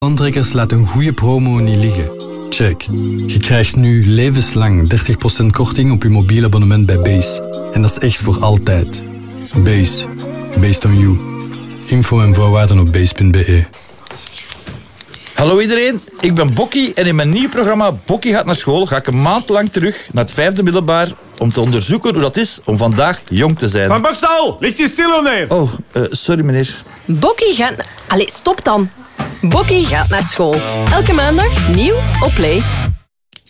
Aantrekkers laat een goede promo niet liggen. Check. Je krijgt nu levenslang 30% korting op je mobiel abonnement bij Base. En dat is echt voor altijd. Base. Based on you. Info en voorwaarden op base.be. Hallo iedereen, ik ben Bokkie en in mijn nieuw programma Bokkie gaat naar school ga ik een maand lang terug naar het 5e middelbaar om te onderzoeken hoe dat is om vandaag jong te zijn. Van Bokstal, ligt je stil neer? Oh, sorry meneer. Bokkie gaat... Allee, stop dan. Bokkie gaat naar school. Elke maandag nieuw op Play.